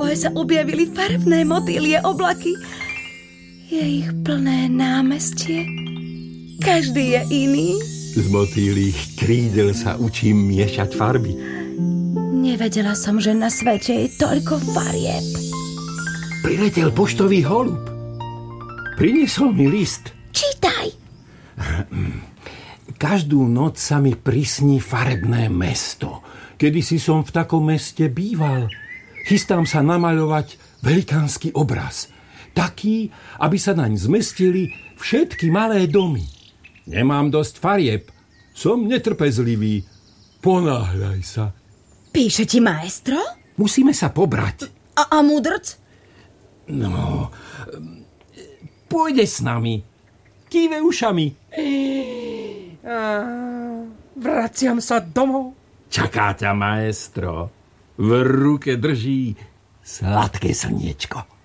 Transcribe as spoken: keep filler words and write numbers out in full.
sa objavili farebné motýlie oblaky. Je ich plné námestie. Každý je iný. Z motýlých krídel sa učím miešať farby. Nevedela som, že na svete je toľko farieb. Priletel poštový holub. Priniesol mi list. Čítaj. Každú noc sa mi prisní farebné mesto. Kedysi som v takom meste býval. Chystám sa namaľovať velikánsky obraz. Taký, aby sa naň zmestili všetky malé domy. Nemám dosť farieb. Som netrpezlivý. Ponáhľaj sa. Píše ti maestro? Musíme sa pobrať. A, a múdrc? No, pôjde s nami. Kýve ušami. Vraciam sa domov. Čaká ťa maestro. V ruke drží sladké slniečko.